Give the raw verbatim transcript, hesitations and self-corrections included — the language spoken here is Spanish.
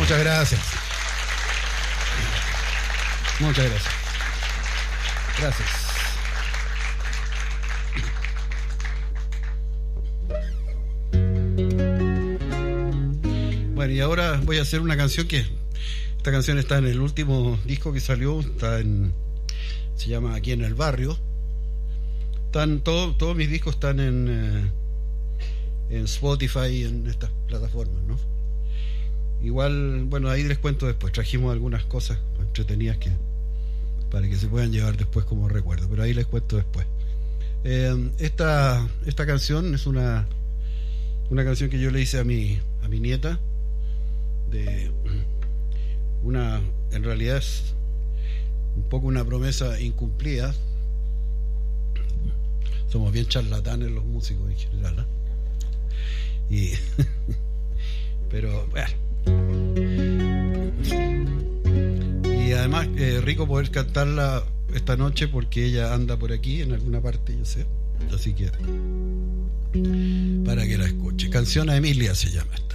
Muchas gracias. Muchas gracias. Gracias. Bueno, y ahora voy a hacer una canción que esta canción está en el último disco que salió, está en, se llama Aquí en el Barrio. Están todo, todos mis discos están en eh, en Spotify y en estas plataformas, ¿no? Igual, bueno, ahí les cuento después. Trajimos algunas cosas entretenidas que para que se puedan llevar después como recuerdo, pero ahí les cuento después. Eh, esta esta canción es una una canción que yo le hice a mi a mi nieta, de una, en realidad es un poco una promesa incumplida. Somos bien charlatanes los músicos en general, ¿eh? Y pero bueno, y además eh, rico poder cantarla esta noche porque ella anda por aquí en alguna parte, yo sé, así que para que la escuche. Canción a Emilia se llama.